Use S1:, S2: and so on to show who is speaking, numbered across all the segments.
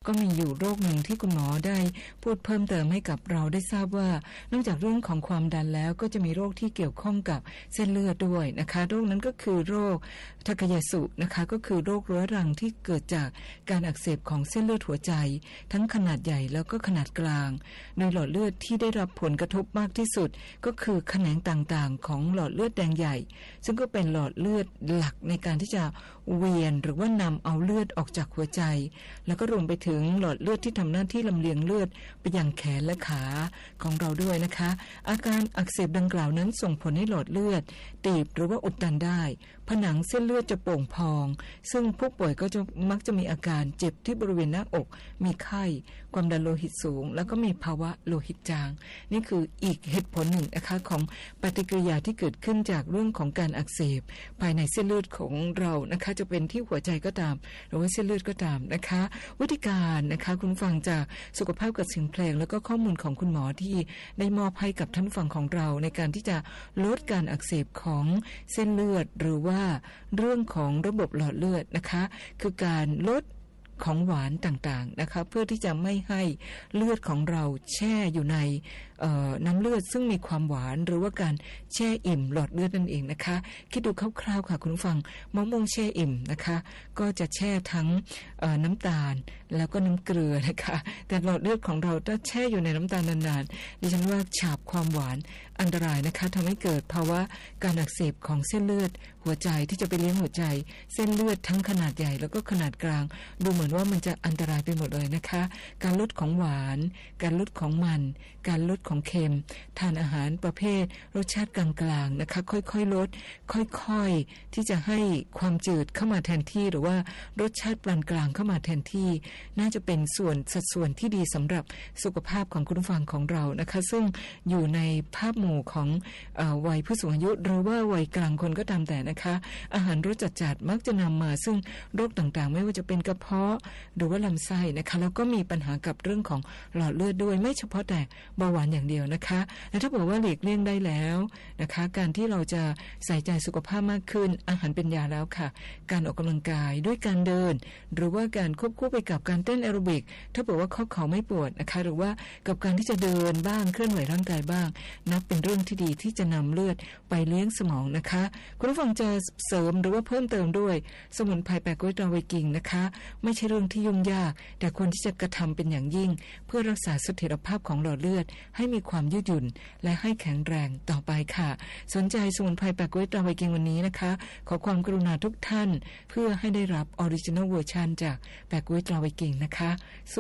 S1: ก็มีอยู่โรคหนึ่งที่คุณหมอได้พูดเพิ่มเติมให้กับเราได้ทราบว่านอกจากเรื่องของความดันแล้วก็จะมีโรคที่เกี่ยวข้องกับเส้นเลือดด้วยนะคะโรคนั้นก็คือโรคทาคายาสุนะคะก็คือโรคเรื้อรังที่เกิดจากการอักเสบของเส้นเลือดหัวใจทั้งขนาดใหญ่แล้วก็ขนาดกลางโดยหลอดเลือดที่ได้รับผลกระทบมากที่สุดก็คือแขนงต่างๆของหลอดเลือดแดงใหญ่ซึ่งก็เป็นหลอดเลือดหลักในการที่จะเวียนหรือว่านำเอาเลือดออกจากหัวใจแล้วก็รวมไปถึงหลอดเลือดที่ทำหน้าที่ลำเลียงเลือดไปยังแขนและขาของเราด้วยนะคะอาการอักเสบดังกล่าวนั้นส่งผลให้หลอดเลือดตีบหรือว่าอุดตันได้ผนังเส้นเลือดจะโป่งพองซึ่งผู้ป่วยก็จะมักจะมีอาการเจ็บที่บริเวณหน้าอกมีไข้ความดันโลหิตสูงแล้วก็มีภาวะโลหิตจางนี่คืออีกเหตุผลหนึ่งนะคะของปฏิกิริยาที่เกิดขึ้นจากเรื่องของการอักเสบภายในเส้นเลือดของเรานะคะจะเป็นที่หัวใจก็ตามหรือว่าเส้นเลือดก็ตามนะคะวิธีการนะคะคุณฟังจากสุขภาพกับเสียงเพลงแล้วก็ข้อมูลของคุณหมอที่ได้มอบให้กับท่านฟังของเราในการที่จะลดการอักเสบของเส้นเลือดหรือว่าเรื่องของระบบหลอดเลือดนะคะคือการลดของหวานต่างๆนะคะเพื่อที่จะไม่ให้เลือดของเราแช่อยู่ในน้ำเลือดซึ่งมีความหวานหรือว่าการแช่อิ่มหลอดเลือดนั่นเองนะคะคิดดูคร่าวๆค่ะคุณผู้ฟังมะม่วงแช่อิ่มนะคะก็จะแช่ทั้งน้ำตาลแล้วก็น้ำเกลือนะคะแต่หลอดเลือดของเราถ้าแช่อยู่ในน้ำตาลนานๆดิฉันว่าฉาบความหวานอันตรายนะคะทำให้เกิดภาวะการอักเสบของเส้นเลือดหัวใจที่จะไปเลี้ยงหัวใจเส้นเลือดทั้งขนาดใหญ่แล้วก็ขนาดกลางดูเหมือนว่ามันจะอันตรายไปหมดเลยนะคะการลดของหวานการลดของมันการลดของเค็มทานอาหารประเภทรสชาติกลางๆนะคะค่อยๆลดค่อยๆที่จะให้ความจืดเข้ามาแทนที่หรือว่ารสชาติปานกลางเข้ามาแทนที่น่าจะเป็นสัดส่วนที่ดีสำหรับสุขภาพของคุณผู้ฟังของเรานะคะซึ่งอยู่ในภาพหมู่ของวัยผู้สูงอายุหรือว่าวัยกลางคนก็ตามแต่นะคะอาหารรสจัดๆมักจะนำมาซึ่งโรคต่างๆไม่ว่าจะเป็นกระเพาะหรือว่าลำไส้นะคะแล้วก็มีปัญหากับเรื่องของหลอดเลือดด้วยไม่เฉพาะแต่เบาหวานอย่างเดียวนะคะและถ้าบอกว่าหลีกเลี่ยงได้แล้วนะคะการที่เราจะใส่ใจสุขภาพมากขึ้นอาหารเป็นยาแล้วค่ะการออกกำลังกายด้วยการเดินหรือว่าการควบคู่ไปกับการเต้นแอโรบิกถ้าบอกว่าข้อเข่าไม่ปวดนะคะหรือว่ากับการที่จะเดินบ้างเคลื่อนไหวร่างกายบ้างนับเป็นเรื่องที่ดีที่จะนำเลือดไปเลี้ยงสมองนะคะคุณผู้ฟังจะเสริมหรือว่าเพิ่มเติมด้วยสมุนไพรแปะกล้วยตราไวกิ่งนะคะไม่ใช่เรื่องที่ยุ่งยากแต่ควรที่จะกระทำเป็นอย่างยิ่งเพื่อรักษาเสถียรภาพของหลอดเลือดให้มีความยืดหยุ่นและให้แข็งแรงต่อไปค่ะสนใจสมุนไพรแปะกล้วยตราไวกิ่งวันนี้นะคะขอความกรุณาทุกท่านเพื่อให้ได้รับออริจินัลเวอร์ชันจากแปะกล้วยตราไวกิ่งนะคะ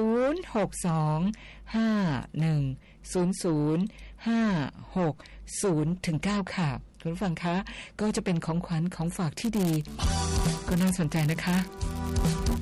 S1: 062-5100-560-9 ค่ะคุณผู้ฟังคะก็จะเป็นของขวัญของฝากที่ดีก็น่าสนใจนะคะ